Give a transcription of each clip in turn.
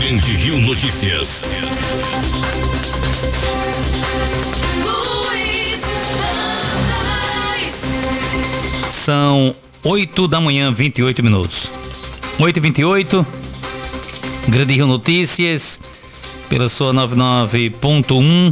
Grande Rio Notícias. São 8 da manhã, 28 minutos. 8h28, Grande Rio Notícias, pela sua 99.1.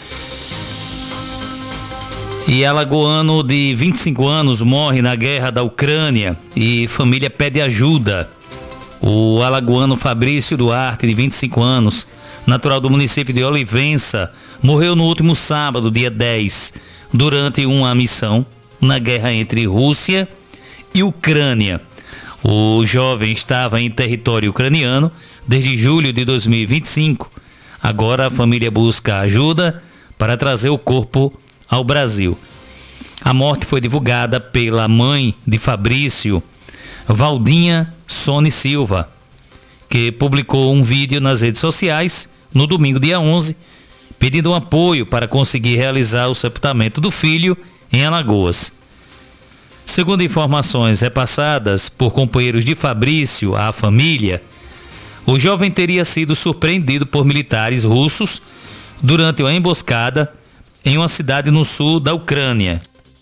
E alagoano de 25 anos morre na guerra da Ucrânia e família pede ajuda. O alagoano Fabrício Duarte, de 25 anos, natural do município de Olivença, morreu no último sábado, dia 10, durante uma missão na guerra entre Rússia e Ucrânia. O jovem estava em território ucraniano desde julho de 2025. Agora a família busca ajuda para trazer o corpo ao Brasil. A morte foi divulgada pela mãe de Fabrício, Valdinha Sone Silva, que publicou um vídeo nas redes sociais no domingo, dia 11, pedindo um apoio para conseguir realizar o sepultamento do filho em Alagoas. Segundo informações repassadas por companheiros de Fabrício à família, o jovem teria sido surpreendido por militares russos durante uma emboscada em uma cidade no sul da Ucrânia.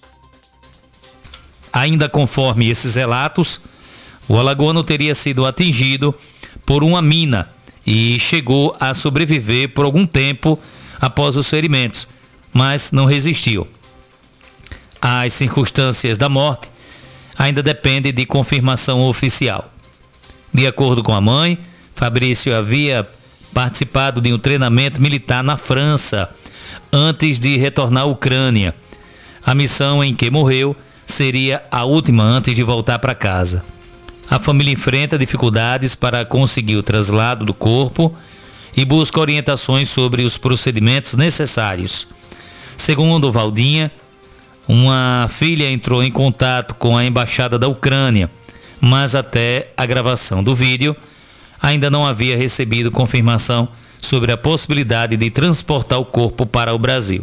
Ainda conforme esses relatos, o alagoano teria sido atingido por uma mina e chegou a sobreviver por algum tempo após os ferimentos, mas não resistiu. As circunstâncias da morte ainda dependem de confirmação oficial. De acordo com a mãe, Fabrício havia participado de um treinamento militar na França antes de retornar à Ucrânia. A missão em que morreu seria a última antes de voltar para casa. A família enfrenta dificuldades para conseguir o traslado do corpo e busca orientações sobre os procedimentos necessários. Segundo Valdinha, uma filha entrou em contato com a embaixada da Ucrânia, mas até a gravação do vídeo ainda não havia recebido confirmação sobre a possibilidade de transportar o corpo para o Brasil.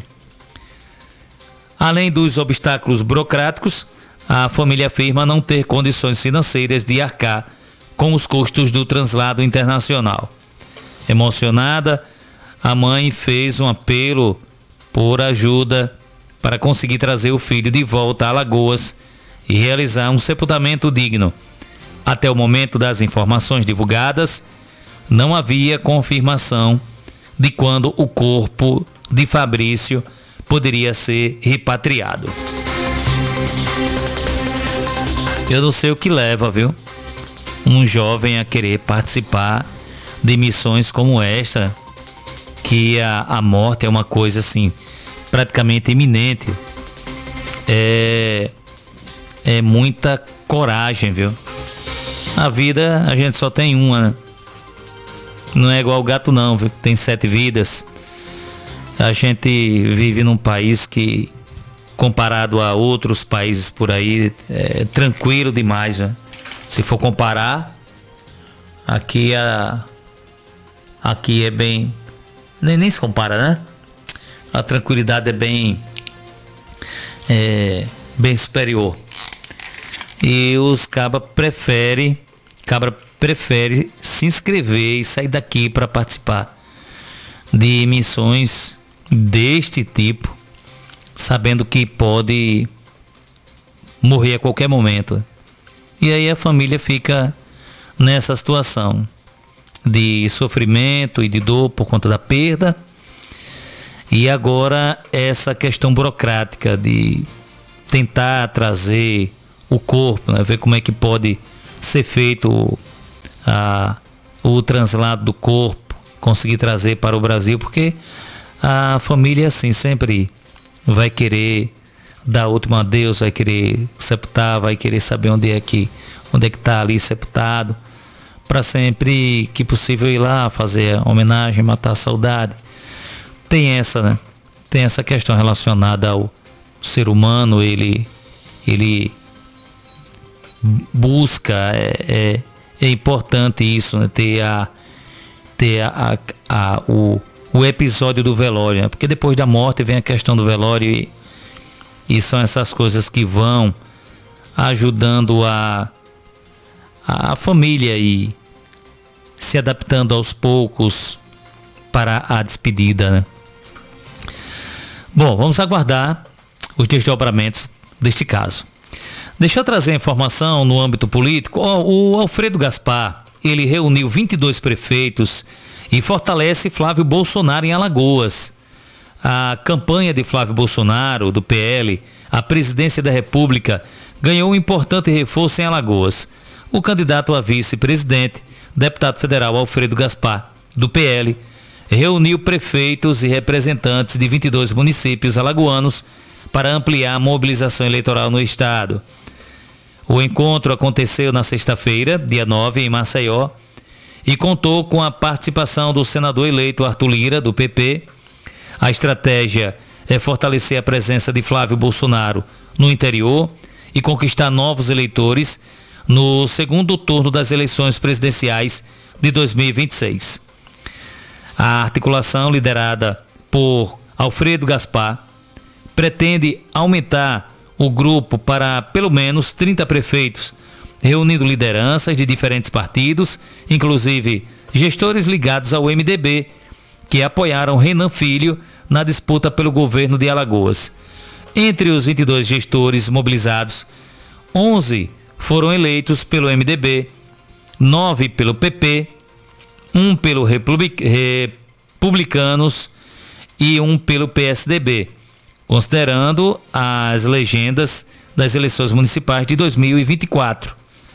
Além dos obstáculos burocráticos, a família afirma não ter condições financeiras de arcar com os custos do translado internacional. Emocionada, a mãe fez um apelo por ajuda para conseguir trazer o filho de volta a Alagoas e realizar um sepultamento digno. Até o momento das informações divulgadas, não havia confirmação de quando o corpo de Fabrício poderia ser repatriado. Eu não sei o que leva, viu? Um jovem a querer participar de missões como esta, que a morte é uma coisa assim, praticamente iminente. É muita coragem, viu? A vida a gente só tem uma, né? Não é igual o gato não, viu? Tem 7 vidas. A gente vive num país que, comparado a outros países por aí, é tranquilo demais, né? Se for comparar, aqui é bem... Nem se compara, né? A tranquilidade é bem superior. E os cabra prefere se inscrever e sair daqui para participar de missões deste tipo, sabendo que pode morrer a qualquer momento. E aí a família fica nessa situação de sofrimento e de dor por conta da perda. E agora essa questão burocrática de tentar trazer o corpo, né? Ver como é que pode ser feito o translado do corpo, conseguir trazer para o Brasil, porque a família assim sempre vai querer dar último adeus, vai querer sepultar, vai querer saber onde é que está ali sepultado, para sempre que possível ir lá fazer a homenagem, matar a saudade. Tem essa, né? Tem essa questão relacionada ao ser humano, ele busca, é importante isso, né? Ter o episódio do velório, né? Porque depois da morte vem a questão do velório e são essas coisas que vão ajudando a família e se adaptando aos poucos para a despedida, né? Bom, vamos aguardar os desdobramentos deste caso. Deixa eu trazer a informação no âmbito político. O Alfredo Gaspar, ele reuniu 22 prefeitos e fortalece Flávio Bolsonaro em Alagoas. A campanha de Flávio Bolsonaro, do PL, à presidência da República, ganhou um importante reforço em Alagoas. O candidato a vice-presidente, deputado federal Alfredo Gaspar, do PL, reuniu prefeitos e representantes de 22 municípios alagoanos para ampliar a mobilização eleitoral no estado. O encontro aconteceu na sexta-feira, dia 9, em Maceió, e contou com a participação do senador eleito Arthur Lira, do PP. A estratégia é fortalecer a presença de Flávio Bolsonaro no interior e conquistar novos eleitores no segundo turno das eleições presidenciais de 2026. A articulação, liderada por Alfredo Gaspar, pretende aumentar o grupo para pelo menos 30 prefeitos, reunindo lideranças de diferentes partidos, inclusive gestores ligados ao MDB, que apoiaram Renan Filho na disputa pelo governo de Alagoas. Entre os 22 gestores mobilizados, 11 foram eleitos pelo MDB, 9 pelo PP, 1 pelo Republicanos e 1 pelo PSDB, considerando as legendas das eleições municipais de 2024.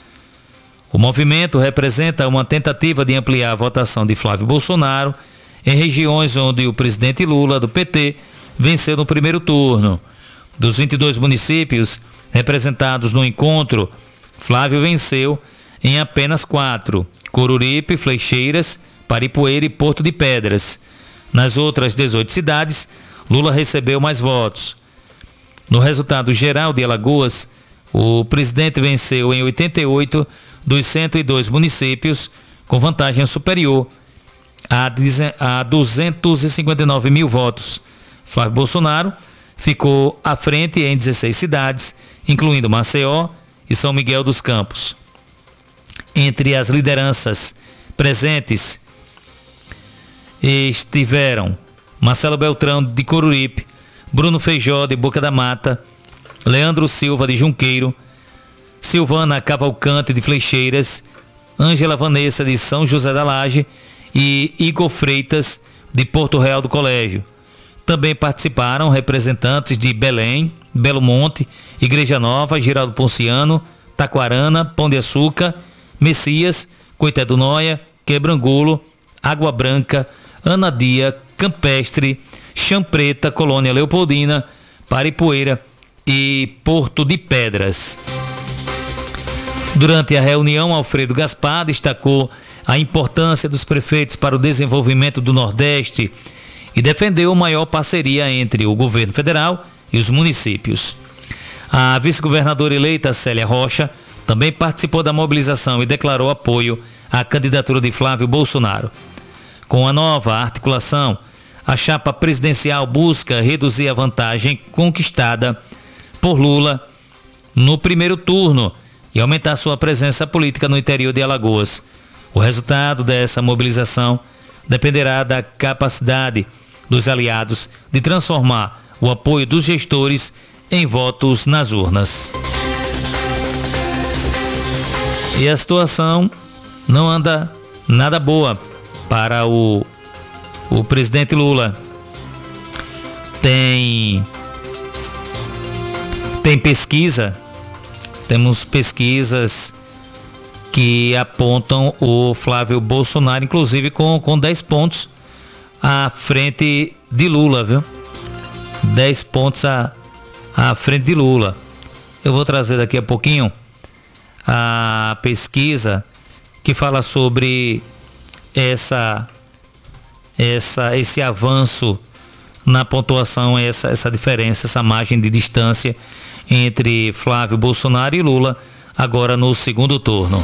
O movimento representa uma tentativa de ampliar a votação de Flávio Bolsonaro em regiões onde o presidente Lula, do PT, venceu no primeiro turno. Dos 22 municípios representados no encontro, Flávio venceu em apenas 4: Coruripe, Fleixeiras, Paripueira e Porto de Pedras. Nas outras 18 cidades, Lula recebeu mais votos. No resultado geral de Alagoas, o presidente venceu em 88 dos 102 municípios, com vantagem superior a 259 mil votos. Flávio Bolsonaro ficou à frente em 16 cidades, incluindo Maceió e São Miguel dos Campos. Entre as lideranças presentes estiveram Marcelo Beltrão, de Coruripe, Bruno Feijó, de Boca da Mata, Leandro Silva, de Junqueiro, Silvana Cavalcante, de Fleixeiras, Ângela Vanessa, de São José da Laje e Igor Freitas, de Porto Real do Colégio. Também participaram representantes de Belém, Belo Monte, Igreja Nova, Giraldo Ponciano, Taquarana, Pão de Açúcar, Messias, Coité do Noia, Quebrangulo, Água Branca, Anadia, Campestre, Champreta, Colônia Leopoldina, Paripueira e Porto de Pedras. Durante a reunião, Alfredo Gaspar destacou a importância dos prefeitos para o desenvolvimento do Nordeste e defendeu maior parceria entre o governo federal e os municípios. A vice-governadora eleita Célia Rocha também participou da mobilização e declarou apoio à candidatura de Flávio Bolsonaro. Com a nova articulação, a chapa presidencial busca reduzir a vantagem conquistada por Lula no primeiro turno e aumentar sua presença política no interior de Alagoas. O resultado dessa mobilização dependerá da capacidade dos aliados de transformar o apoio dos gestores em votos nas urnas. E a situação não anda nada boa para o presidente Lula. Temos pesquisas que apontam o Flávio Bolsonaro, inclusive com 10 pontos à frente de Lula, viu? 10 pontos à frente de Lula. Eu vou trazer daqui a pouquinho a pesquisa que fala sobre esse avanço na pontuação, essa diferença, essa margem de distância entre Flávio Bolsonaro e Lula, agora no segundo turno.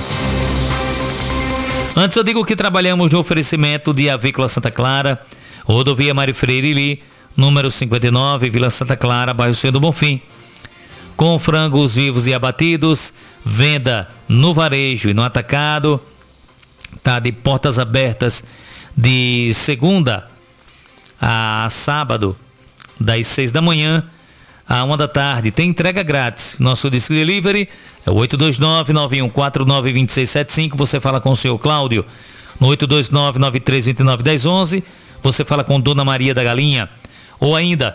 Antes eu digo que trabalhamos no oferecimento de Avícola Santa Clara, Rodovia Mário Freire Ili, número 59, Vila Santa Clara, bairro Senhor do Bonfim. Com frangos vivos e abatidos, venda no varejo e no atacado. tá de portas abertas de segunda a sábado, das 6 da manhã à 1 da tarde. Tem entrega grátis. Nosso disco delivery é o 829-9149-2675. Você fala com o senhor Cláudio. No 829-9329-1011. Você fala com Dona Maria da Galinha. Ou ainda,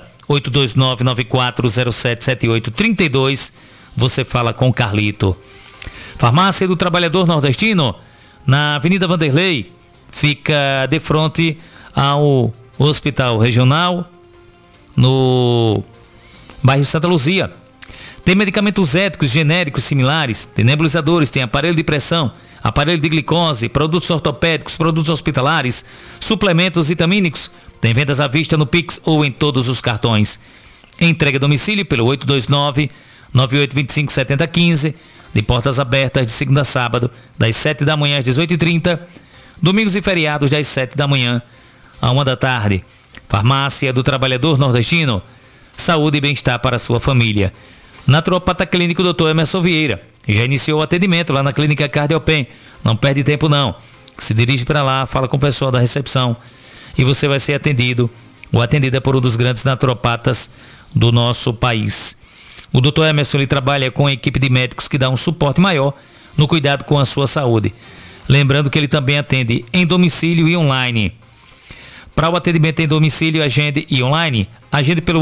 829-9407-7832. Você fala com Carlito. Farmácia do Trabalhador Nordestino, na Avenida Vanderlei. Fica de frente ao Hospital Regional, no bairro Santa Luzia. Tem medicamentos éticos, genéricos, similares, tem nebulizadores, tem aparelho de pressão, aparelho de glicose, produtos ortopédicos, produtos hospitalares, suplementos vitamínicos. Tem vendas à vista no Pix ou em todos os cartões. Entrega a domicílio pelo 829-9825-7015, de portas abertas de segunda a sábado, das 7 da manhã às 18h30, domingos e feriados das 7 da manhã à 1 da tarde. Farmácia do Trabalhador Nordestino, saúde e bem-estar para a sua família. Naturopata Clínico Dr. Emerson Vieira, já iniciou o atendimento lá na Clínica Cardiopen. Não perde tempo não, se dirige para lá, fala com o pessoal da recepção e você vai ser atendido ou atendida por um dos grandes naturopatas do nosso país. O Dr. Emerson ele trabalha com a equipe de médicos que dá um suporte maior no cuidado com a sua saúde. Lembrando que ele também atende em domicílio e online. Para o atendimento em domicílio, agende e online, agende pelo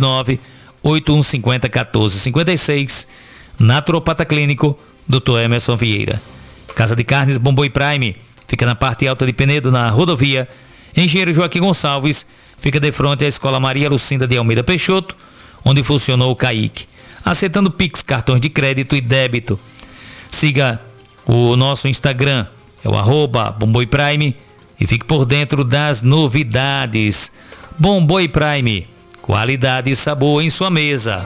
829-8150-1456. Naturopata Clínico, Dr. Emerson Vieira. Casa de Carnes Bomboi Prime, fica na parte alta de Penedo, na rodovia. Engenheiro Joaquim Gonçalves, fica de frente à Escola Maria Lucinda de Almeida Peixoto, onde funcionou o CAIC. Aceitando Pix, cartões de crédito e débito. Siga o nosso Instagram, é o @Bomboi Prime, e fique por dentro das novidades. Bomboi Prime, qualidade e sabor em sua mesa.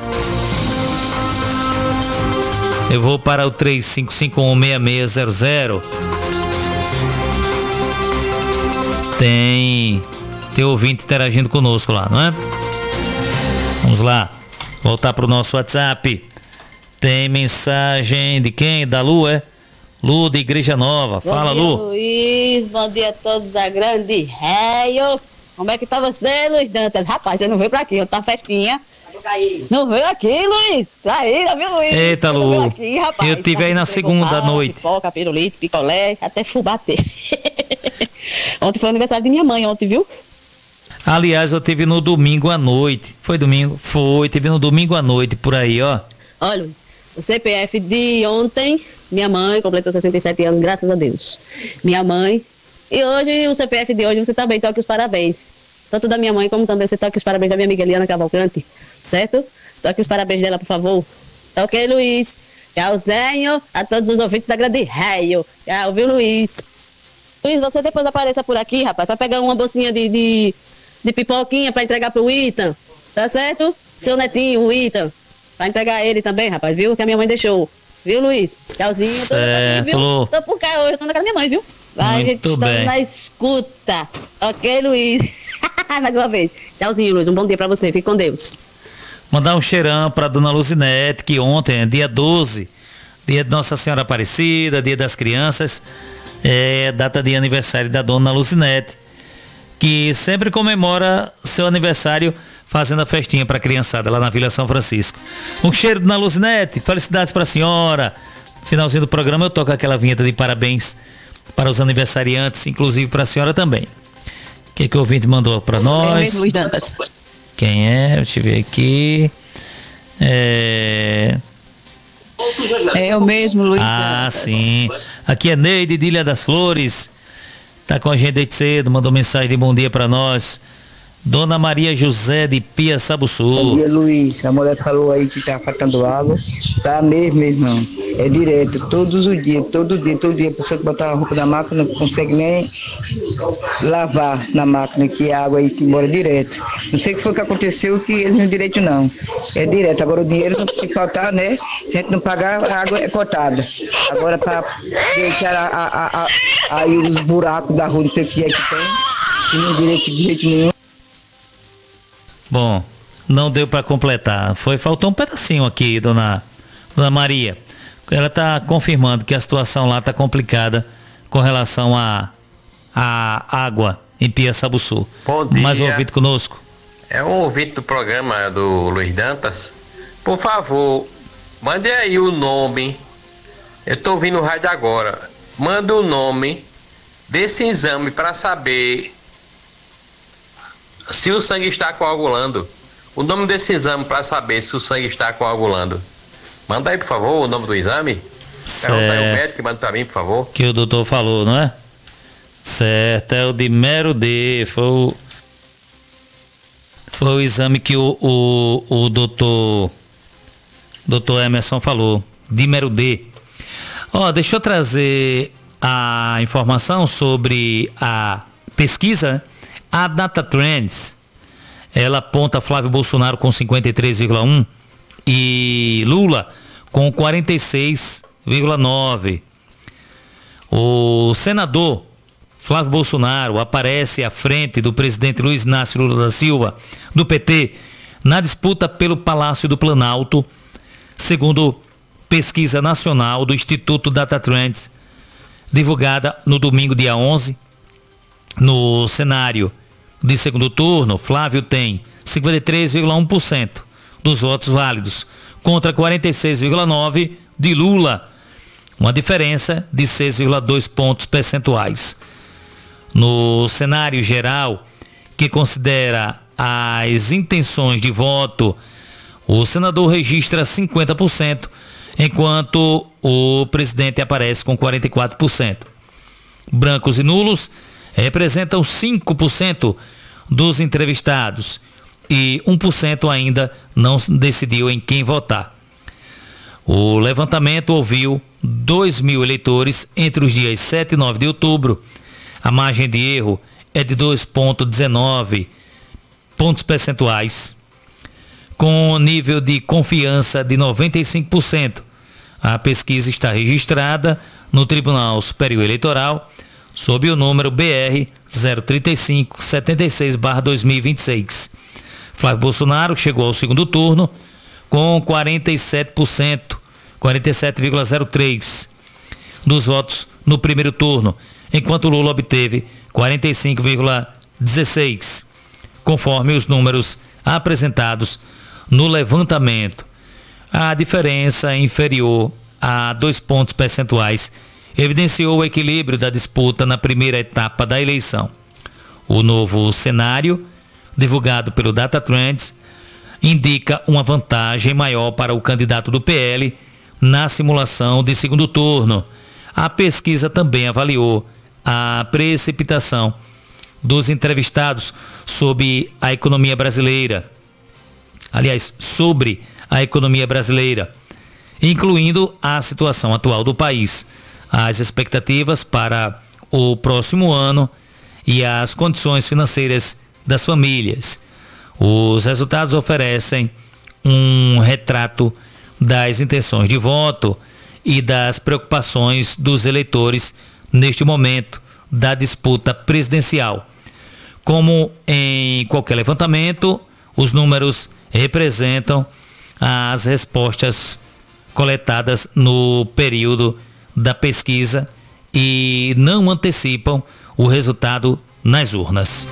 Eu vou para o 35516600. Tem ouvinte interagindo conosco lá, não é? Vamos lá, voltar para o nosso WhatsApp. Tem mensagem de quem? Da Lu, é? Lu de Igreja Nova. Fala, Lu. Luiz, bom dia a todos da Grande Réio. Como é que tá você, Luiz Dantas? Rapaz, você não veio pra aqui, eu tá festinha. Não veio aqui, Luiz. Traíra, viu, Luiz? Eita, Lu. Aqui, rapaz. Eu tive aí na segunda noite. Pipoca, pirulito, picolé, até fubá teve. Ontem foi o aniversário de minha mãe, viu? Aliás, eu tive no domingo à noite. Foi domingo? Foi, tive no domingo à noite, por aí, ó. Olha, Luiz, o CPF de ontem, minha mãe completou 67 anos, graças a Deus. Minha mãe. E hoje, o CPF de hoje, você também toca os parabéns. Tanto da minha mãe, como também você toca os parabéns da minha amiga Eliana Cavalcante. Certo? Toque os parabéns dela, por favor. Ok, Luiz. Tchauzinho a todos os ouvintes da Grande Réio. Tchau, viu, Luiz? Luiz, você depois apareça por aqui, rapaz, pra pegar uma bolsinha de pipoquinha pra entregar pro Ita. Tá certo? Seu netinho, o Ita. Pra entregar ele também, rapaz, viu? Que a minha mãe deixou. Viu, Luiz? Tchauzinho. Certo, viu? Lu. Tô por cá hoje, eu tô na casa da minha mãe, viu? A gente está na escuta. Ok, Luiz? Mais uma vez. Tchauzinho, Luiz. Um bom dia pra você. Fique com Deus. Mandar um cheirão pra Dona Luzinete, que ontem é dia 12, dia de Nossa Senhora Aparecida, dia das crianças, é data de aniversário da Dona Luzinete, que sempre comemora seu aniversário fazendo a festinha pra criançada lá na Vila São Francisco. Um cheiro, Dona Luzinete, felicidades pra senhora. No finalzinho do programa eu toco aquela vinheta de parabéns para os aniversariantes, inclusive pra senhora também. O que o ouvinte mandou pra nós? Luiz Dantas. Quem é? Deixa eu ver aqui. É eu mesmo, Luiz Dantas. Ah, sim. Aqui é Neide de Ilha das Flores. Tá com a gente desde cedo, mandou mensagem de bom dia pra nós. Dona Maria José de Pia Sabuçu. Bom dia, Luiz. A mulher falou aí que tá faltando água. Tá mesmo, irmão. É direto, todos os dias, todo dia. A pessoa que botar a roupa na máquina não consegue nem lavar na máquina, que a água aí se embora direto. Não sei o que foi que aconteceu, que eles não é direito não. É direto. Agora o dinheiro não pode faltar, né? Se a gente não pagar, a água é cortada. Agora para deixar aí os buracos da rua, não sei o que é que tem. Não é direito de jeito nenhum. Bom, não deu para completar. Faltou um pedacinho aqui, dona Maria. Ela tá confirmando que a situação lá tá complicada com relação à água em Piaçabuçu. Bom dia. Mais um ouvinte conosco. É um ouvinte do programa do Luiz Dantas. Por favor, mande aí o nome. Eu estou ouvindo o rádio agora. Manda o nome desse exame para saber se o sangue está coagulando. O nome desse exame para saber se o sangue está coagulando. Manda aí, por favor, o nome do exame. Pergunta aí o médico, manda para mim, por favor. Que o doutor falou, não é? Certo, é o de Mero D. Foi o exame que o doutor Emerson falou. De Mero D. Deixa eu trazer a informação sobre a pesquisa. A Data Trends, ela aponta Flávio Bolsonaro com 53,1 e Lula com 46,9. O senador Flávio Bolsonaro aparece à frente do presidente Luiz Inácio Lula da Silva, do PT, na disputa pelo Palácio do Planalto, segundo pesquisa nacional do Instituto Data Trends, divulgada no domingo, dia 11. No cenário de segundo turno, Flávio tem 53,1% dos votos válidos, contra 46,9% de Lula, uma diferença de 6,2 pontos percentuais. No cenário geral, que considera as intenções de voto, o senador registra 50%, enquanto o presidente aparece com 44%. Brancos e nulos representam 5% dos entrevistados e 1% ainda não decidiu em quem votar. O levantamento ouviu 2.000 eleitores entre os dias 7 e 9 de outubro. A margem de erro é de 2,19 pontos percentuais, com nível de confiança de 95%. A pesquisa está registrada no Tribunal Superior Eleitoral sob o número BR 03576/2026. Flávio Bolsonaro chegou ao segundo turno com 47,03% dos votos no primeiro turno, enquanto Lula obteve 45,16%, conforme os números apresentados no levantamento. A diferença inferior a 2 pontos percentuais evidenciou o equilíbrio da disputa na primeira etapa da eleição. O novo cenário, divulgado pelo Data Trends, indica uma vantagem maior para o candidato do PL na simulação de segundo turno. A pesquisa também avaliou a precipitação dos entrevistados sobre a economia brasileira, incluindo a situação atual do país, as expectativas para o próximo ano e as condições financeiras das famílias. Os resultados oferecem um retrato das intenções de voto e das preocupações dos eleitores neste momento da disputa presidencial. Como em qualquer levantamento, os números representam as respostas coletadas no período da pesquisa e não antecipam o resultado nas urnas.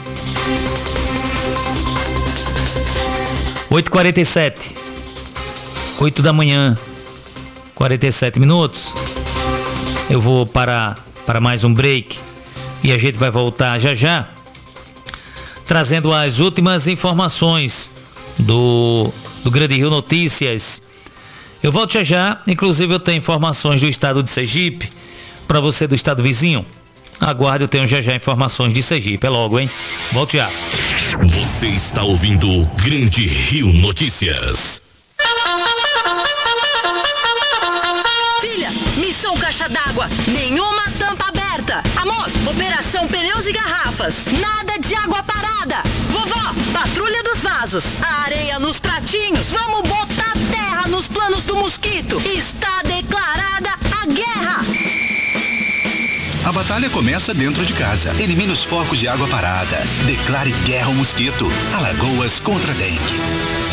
8h47, 8 da manhã, 47 minutos. Eu vou para mais um break e a gente vai voltar já, trazendo as últimas informações do Grande Rio Notícias. Eu volto já, inclusive eu tenho informações do estado de Sergipe, para você do estado vizinho. Aguarde, eu tenho já informações de Sergipe, é logo, hein? Volto já. Você está ouvindo o Grande Rio Notícias. Filha, missão caixa d'água, nenhuma tampa aberta. Amor, operação pneus e garrafas, nada de água parada. Vovó, patrulha dos vasos, a areia nos pratinhos, vamos botar terra nos planos do mosquito. Está declarada a guerra. A batalha começa dentro de casa. Elimine os focos de água parada. Declare guerra ao mosquito. Alagoas contra a dengue.